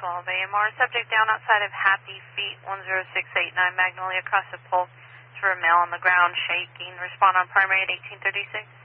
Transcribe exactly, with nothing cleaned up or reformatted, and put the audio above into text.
twelve A M R. Subject down outside of Happy Feet, one zero six eight nine Magnolia, across the pulse for a male on the ground, shaking. Respond on primary at eighteen thirty-six.